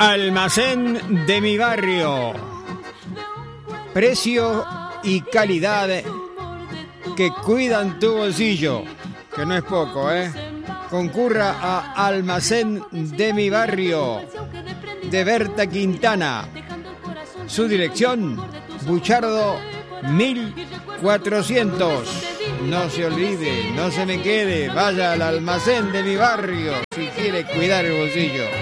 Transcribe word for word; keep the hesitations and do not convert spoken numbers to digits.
Almacén de mi barrio. Precio y calidad que cuidan tu bolsillo, que no es poco, ¿eh? Concurra a Almacén de mi barrio de Berta Quintana. Su dirección, Buchardo mil cuatrocientos. No se olvide, no se me quede, vaya al Almacén de mi barrio si quiere cuidar el bolsillo.